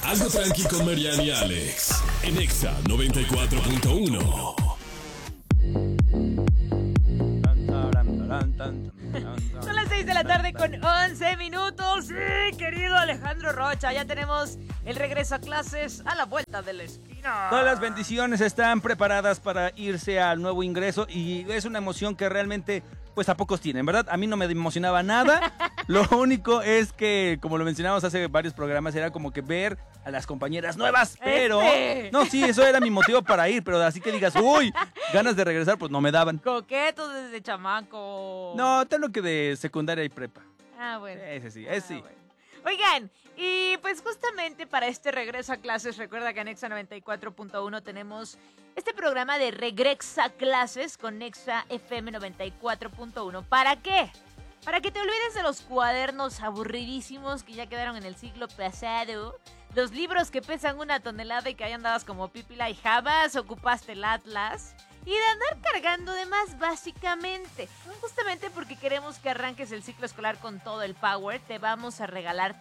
Algo tranqui con Mariana y Alex. En Exa 94.1. Son las 6 de la tarde con 11 minutos. Sí, querido Alejandro Rocha, ya tenemos el regreso a clases a la vuelta de la esquina. Todas las bendiciones están preparadas para irse al nuevo ingreso y es una emoción que realmente, pues a pocos tienen, ¿verdad? A mí no me emocionaba nada. Lo único es que, como lo mencionamos hace varios programas, era como que ver a las compañeras nuevas, pero... No, sí, eso era mi motivo para ir, pero así que digas, uy, ganas de regresar, pues no me daban. Coqueto desde chamaco. No, tengo que de secundaria y prepa. Ah, bueno. Ese sí, ese sí. Bueno. Oigan, y pues justamente para este regreso a clases, recuerda que en Exa 94.1 tenemos este programa de Regresa a Clases con Exa FM 94.1. ¿Para qué? Para que te olvides de los cuadernos aburridísimos que ya quedaron en el siglo pasado, los libros que pesan 1 tonelada y que ahí andabas como pípila y jamás ocupaste el Atlas, y de andar cargando de más, básicamente. Justamente porque queremos que arranques el ciclo escolar con todo el power, te vamos a regalar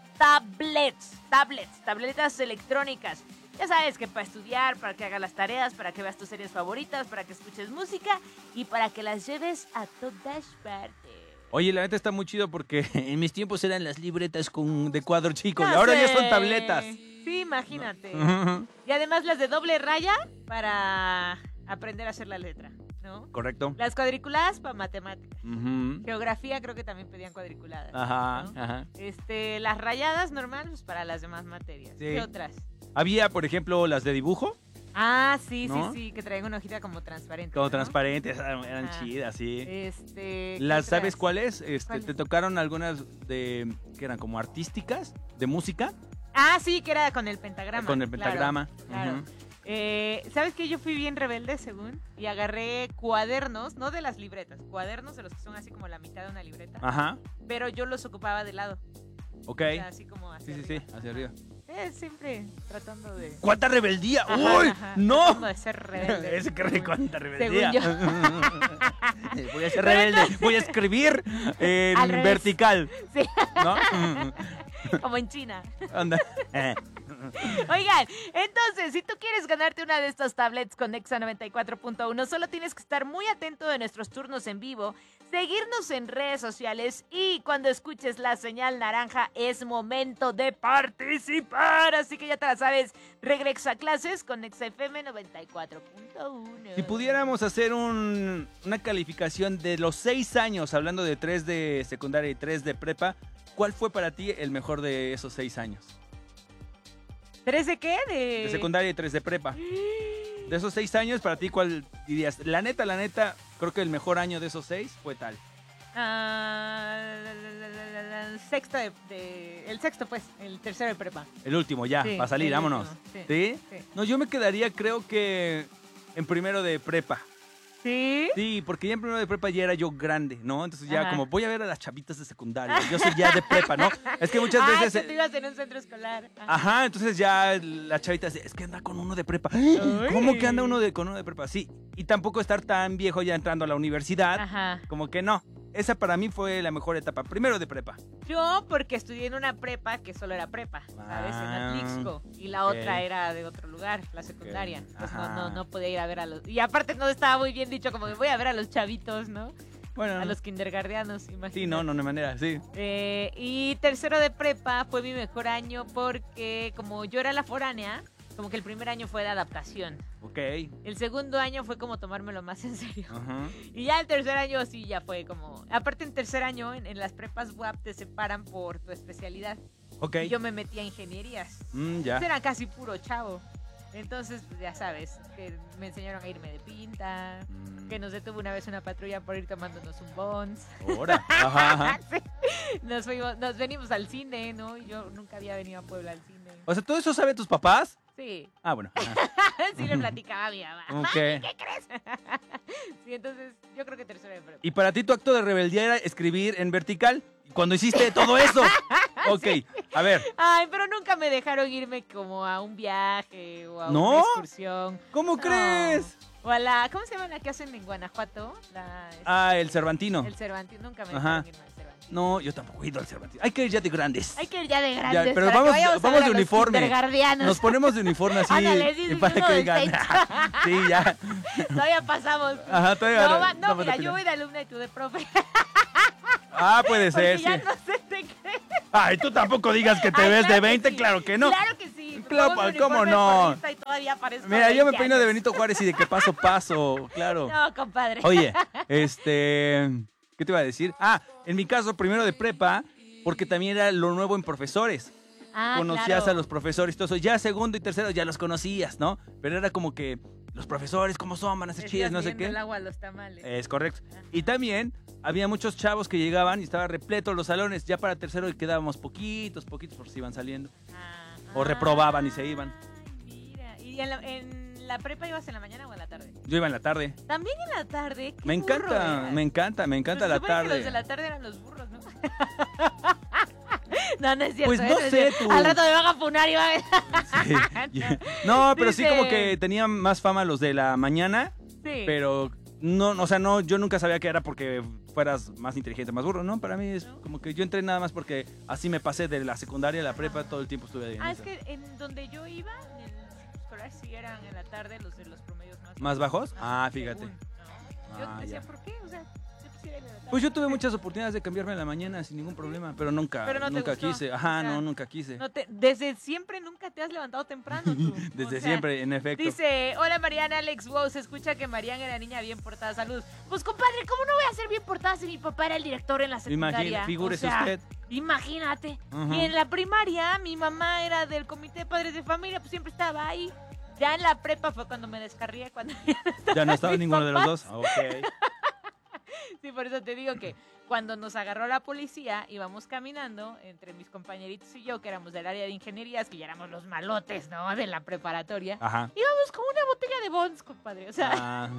tabletas electrónicas. Ya sabes que para estudiar, para que hagas las tareas, para que veas tus series favoritas, para que escuches música y para que las lleves a todas partes. Oye, la neta está muy chido porque en mis tiempos eran las libretas de cuadro chico y No ahora sé. ya son tabletas. Sí, imagínate. Ujú. Y además las de doble raya para aprender a hacer la letra, ¿no? Correcto. Las cuadriculadas para matemáticas. Ujú. Geografía creo que también pedían cuadriculadas. Ajá, ¿no? ajá. Las rayadas normales pues, para las demás materias. Sí. ¿Qué otras? Había, por ejemplo, las de dibujo, Ah, sí, ¿no? sí, que traían una hojita como transparente. como ¿no? transparentes, eran Ajá. chidas, sí. ¿Qué ¿Las sabes otras? cuáles? ¿Cuáles? ¿Te tocaron algunas que eran como artísticas, de música? Ah, sí, que era con el pentagrama. Con el pentagrama. Claro. Ujú. ¿Sabes qué? Yo fui bien rebelde, según, y agarré cuadernos, no de las libretas, cuadernos de los que son así como la mitad de una libreta, Ajá, pero yo los ocupaba de lado. ok. O sea, así como hacia Sí, arriba. hacia arriba. Siempre tratando de... ¡Cuánta rebeldía! Ajá, ¡Uy! ajá, ¡No! tratando de ser rebelde. Ese que cuánta rebeldía. Según Voy a ser rebelde. Voy a escribir Al en revés. vertical. Sí, ¿No? como en China. Anda. Oigan, entonces, si tú quieres ganarte una de estas tablets con Exa 94.1, solo tienes que estar muy atento de nuestros turnos en vivo, seguirnos en redes sociales y cuando escuches la señal naranja es momento de participar. Así que ya te la sabes, regresa a clases con Exa FM 94.1. Si pudiéramos hacer una calificación de los 6 años, hablando de 3 de secundaria y 3 de prepa, ¿cuál fue para ti el mejor de esos 6 años? ¿Tres de qué? De secundaria y 3 de prepa. De esos 6 años, para ti, ¿cuál dirías? La neta, creo que el mejor año de esos 6 fue tal. El sexto, pues, el tercero de prepa. El último, ya, Sí, para salir, el vámonos. último, ¿Sí? sí. No, yo me quedaría, creo que en primero de prepa. ¿Sí? Sí, porque ya en primero de prepa ya era yo grande, ¿no? Entonces ya Ajá. como voy a ver a las chavitas de secundaria. Yo soy ya de prepa, ¿no? Es que muchas veces... que tú ibas en un centro escolar. Ajá, entonces ya la chavita dice, es que anda con uno de prepa. ¿Cómo que anda con uno de prepa? Sí, y tampoco estar tan viejo ya entrando a la universidad. Ajá. Como que no. Esa para mí fue la mejor etapa, primero de prepa. Yo, porque estudié en una prepa que solo era prepa, ¿sabes? En Atlixco. Y la ok. otra era de otro lugar, la secundaria. Entonces Ajá. no podía ir a ver a los... Y aparte no estaba muy bien dicho, como que voy a ver a los chavitos, ¿no? Bueno, A los kindergartenos, imagínate. sí, no hay manera, sí. Y tercero de prepa fue mi mejor año porque como yo era la foránea, como que el primer año fue de adaptación. Ok. El segundo año fue como tomármelo más en serio. Ajá. Y ya el tercer año sí, ya fue como... Aparte en tercer año, en las prepas WAP te separan por tu especialidad. Ok. Y yo me metí a ingenierías. Ya. Era casi puro chavo. Entonces, pues ya sabes, que me enseñaron a irme de pinta, que nos detuvo una vez una patrulla por ir tomándonos un bons. Ahora. Ajá. Sí. Nos venimos al cine, ¿no? Y yo nunca había venido a Puebla al cine. O sea, ¿todo eso saben tus papás? Sí. Ah, bueno. Ajá. Sí le platicaba a mi mamá. Ok. Mami, ¿qué crees? Sí, entonces yo creo que tercero de prepa. Y para ti tu acto de rebeldía era escribir en vertical. Cuando hiciste todo eso. Ok, a ver. Ay, pero nunca me dejaron irme como a un viaje o a ¿No? una excursión. ¿Cómo No. crees? O a ¿cómo se llama la que hacen en Guanajuato? El Cervantino. El Cervantino. Nunca me Ajá. dejaron irme al Cervantino. No, yo tampoco he ido al Cervantino. Hay que ir ya de grandes. Hay que ir ya de grandes. Ya, pero para que vamos a ver de a los uniforme. kindergardianos. Nos ponemos de uniforme así. Ándale, sí, para uno que de digan. sexto. Sí, ya. Todavía pasamos. Ajá, todavía. No, mira, te yo voy de alumna y tú de profe. Ah, puede Porque ser, ya sí. no sé de qué. Ay, tú tampoco digas que te Ay, ves claro de que 20, sí. claro que no. Claro que sí. Claro, Pongo mi ¿cómo uniforme no? porrista y todavía parezco Mira, yo me 20 peino de años. Benito Juárez y de que paso, claro. No, compadre. Oye, ¿qué te iba a decir? Ah, en mi caso, primero de prepa, porque también era lo nuevo en profesores. Conocías claro. a los profesores y todo eso. Ya segundo y tercero ya los conocías, ¿no? Pero era como que los profesores, ¿cómo son? Van a ser chidos, no sé qué. El agua a los tamales. Es correcto. Ajá. Y también había muchos chavos que llegaban y estaba repleto los salones. Ya para tercero quedábamos poquitos, por si iban saliendo. O reprobaban y se iban. Mira, ¿y en la prepa ibas en la mañana o en la tarde? Yo iba en la tarde. También en la tarde. Qué Me burro encanta, eras. me encanta Pero la se supone que tarde. los de la tarde eran los burros, ¿no? No es cierto. Pues no es sé, cierto. tú. Al rato me van a funar y van Sí. No, pero sí Dice- como que tenían más fama los de la mañana, Sí. pero no, o sea, no, yo nunca sabía que era porque fueras más inteligente, más burro, ¿no? Para mí es ¿No? como que yo entré nada más porque así me pasé de la secundaria a la prepa, todo el tiempo estuve ahí. en Es esa. que en donde yo iba, en el escolar, sí eran en la tarde los de los promedios más ¿Más bajos? Ajá, Ah, fíjate. según, ¿no? Yo Ah, decía, ya. ¿por qué? O sea, yo quisiera ir en la tarde. Pues yo tuve muchas oportunidades de cambiarme a la mañana sin ningún problema, pero nunca, Pero no te nunca gustó, quise. o Ajá, sea, no, nunca quise. Desde siempre nunca te has levantado temprano tú. Desde O sea, siempre, en efecto. Dice, hola Mariana, Alex, wow, se escucha que Mariana era niña bien portada, salud. Pues compadre, ¿cómo no voy a ser bien portada si mi papá era el director en la secundaria? Imagina, figúrese O sea, usted. Imagínate. Ujú. Y en la primaria, mi mamá era del comité de padres de familia, pues siempre estaba ahí. Ya en la prepa fue cuando me descarrié, cuando Ya no estaba mis ninguno de los dos. papás. Ok. Sí, por eso te digo que cuando nos agarró la policía, íbamos caminando entre mis compañeritos y yo, que éramos del área de ingenierías, que ya éramos los malotes, ¿no? De la preparatoria. Ajá. Íbamos con una botella de Bonds, compadre. O sea, Ah.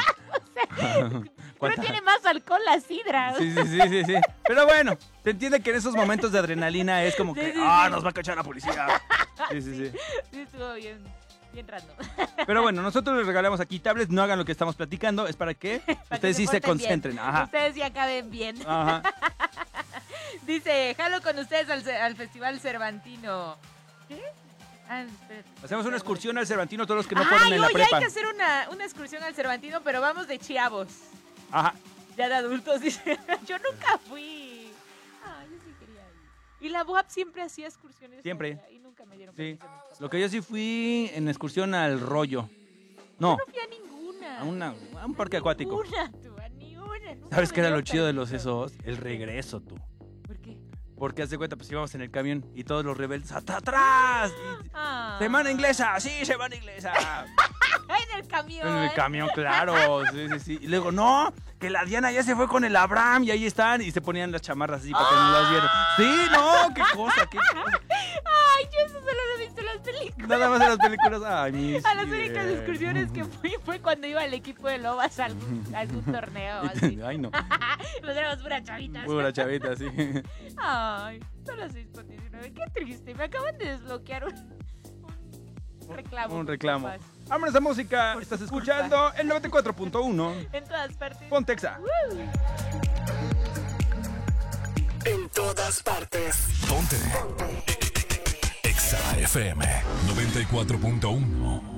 creo ¿Cuánta- que tiene más alcohol la sidra. Sí. Pero bueno, te entiende que en esos momentos de adrenalina es como Sí, que, sí, ah, sí. nos va a cachar la policía. Sí. Sí, estuvo bien random. Pero bueno, nosotros les regalamos aquí tablets, no hagan lo que estamos platicando, es para que Para ustedes que sí se porten bien. concentren. Ajá. Ustedes sí acaben bien. Ajá. Dice, jalo con ustedes al Festival Cervantino. ¿Qué? Ah, espérate. Hacemos una excursión al Cervantino todos los que no fueron en la oye, prepa. hay que hacer una excursión al Cervantino, pero vamos de chavos. Ajá. Ya de adultos, dice. Yo nunca fui. Ah, yo sí quería ir. Y la UAP siempre hacía excursiones. Siempre. allá, y nunca me dieron Sí. permiso mis papás. Lo que yo sí fui en excursión al rollo. No, No fui a ninguna. a un parque acuático. Ni una. Nunca ¿Sabes me qué era lo dieron chido de los permiso. esos? El regreso, tú. ¿Por qué? Porque haz de cuenta, pues íbamos en el camión y todos los rebeldes atrás. Y, Ah. semana inglesa, sí, semana inglesa. En el camión. En el camión, claro. Sí. Y luego, no, que la Diana ya se fue con el Abraham y ahí están. Y se ponían las chamarras así para que no las vieran. Sí, no, qué cosa. Ay, yo eso solo lo he visto en las películas. Nada más en las películas. Ay, mis. A las únicas excursiones que fui fue cuando iba el equipo de Lobas a algún torneo. Así. Ay, no. Nos éramos puras chavitas. Pura chavita, sí. Ay, son las 6:19. Qué triste. Me acaban de desbloquear un reclamo. Un por reclamo. papás. Vámonos a música. Por Estás su escuchando el 94.1. En todas partes. Pontexa. En todas partes. Ponte. Exa FM 94.1.